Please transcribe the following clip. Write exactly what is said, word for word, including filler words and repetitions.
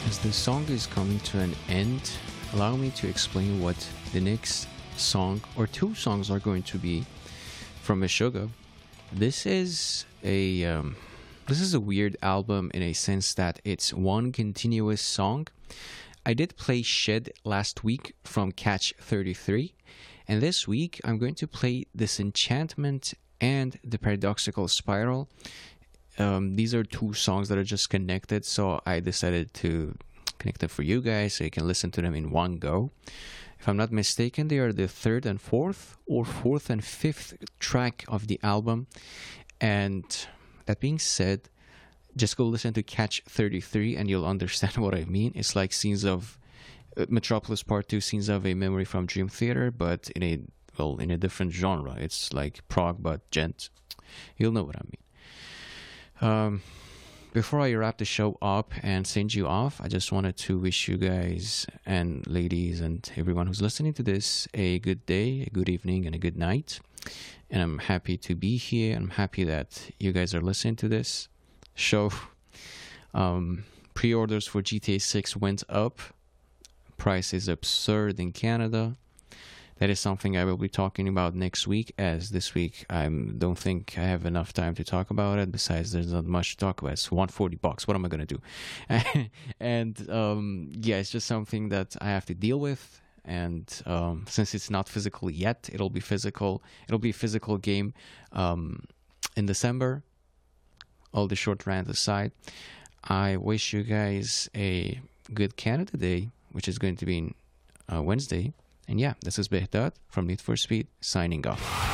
As the song is coming to an end, allow me to explain what the next song or two songs are going to be from Meshuggah. This is a um, this is a weird album in a sense that it's one continuous song. I did play Shed last week from Catch thirty-three, and this week I'm going to play Disenchantment and The Paradoxical Spiral. Um, these are two songs that are just connected, so I decided to connect them for you guys so you can listen to them in one go. If I'm not mistaken, they are the third and fourth or fourth and fifth track of the album. And that being said, just go listen to Catch thirty-three and you'll understand what I mean. It's like scenes of uh, Metropolis Part two, scenes of a memory from Dream Theater, but in a well in a different genre. It's like prog but gent. You'll know what I mean. Um, before I wrap the show up and send you off, I just wanted to wish you guys and ladies and everyone who's listening to this a good day, a good evening, and a good night. And I'm happy to be here. I'm happy that you guys are listening to this show. Um, pre-orders for G T A six went up. Price is absurd in Canada. That is something I will be talking about next week, as this week I don't think I have enough time to talk about it. Besides, there's not much to talk about. It's one hundred forty bucks. What am I going to do? and um, yeah, it's just something that I have to deal with. And um, since it's not physical yet, it'll be physical. It'll be a physical game um, in December. All the short rant aside, I wish you guys a good Canada Day, which is going to be uh, Wednesday. And yeah, this is Behdad from Need for Speed, signing off.